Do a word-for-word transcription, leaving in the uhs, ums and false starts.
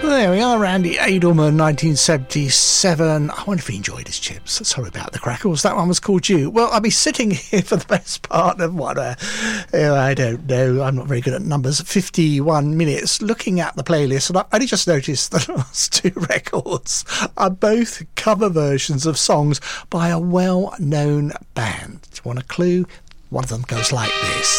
There we are, Randy Edelman, nineteen seventy-seven. I wonder if he enjoyed his chips. Sorry about the crackles. That one was called You. Well, I'll be sitting here for the best part of what, uh, I don't know, I'm not very good at numbers, fifty-one minutes, looking at the playlist, and I only just noticed the last two records are both cover versions of songs by a well-known band. Do you want a clue? One of them goes like this.